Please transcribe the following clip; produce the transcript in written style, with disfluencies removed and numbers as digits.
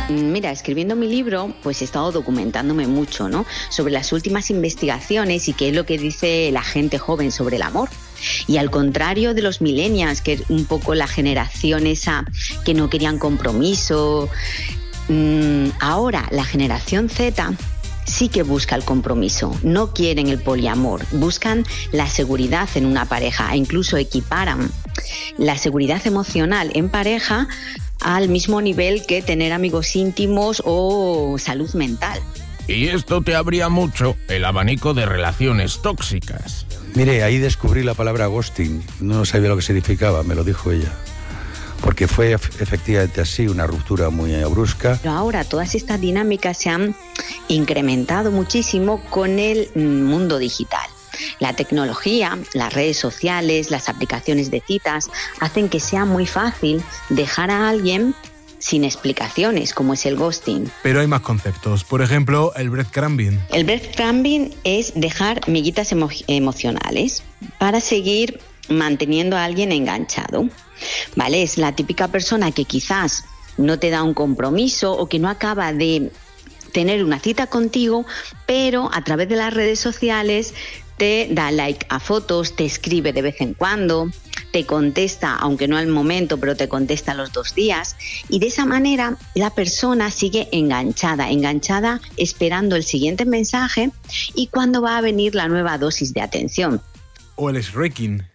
Mira, escribiendo mi libro, pues he estado documentándome mucho, ¿no? Sobre las últimas investigaciones y qué es lo que dice la gente joven sobre el amor. Y al contrario de los millennials, que es un poco la generación esa que no querían compromiso, ahora la generación Z sí que busca el compromiso, no quieren el poliamor, buscan la seguridad en una pareja e incluso equiparan la seguridad emocional en pareja al mismo nivel que tener amigos íntimos o salud mental. Y esto te abría mucho el abanico de relaciones tóxicas. Mire, ahí descubrí la palabra ghosting. No sabía lo que significaba, me lo dijo ella. Porque fue efectivamente así, una ruptura muy brusca. Pero ahora todas estas dinámicas se han incrementado muchísimo con el mundo digital. La tecnología, las redes sociales, las aplicaciones de citas hacen que sea muy fácil dejar a alguien sin explicaciones, como es el ghosting. Pero hay más conceptos. Por ejemplo, el breadcrumbing. El breadcrumbing es dejar miguitas emocionales para seguir manteniendo a alguien enganchado. ¿Vale? Es la típica persona que quizás no te da un compromiso o que no acaba de tener una cita contigo, pero a través de las redes sociales te da like a fotos, te escribe de vez en cuando, te contesta, aunque no al momento, pero te contesta a los 2 días, y de esa manera la persona sigue enganchada esperando el siguiente mensaje y cuándo va a venir la nueva dosis de atención. O el shrieking,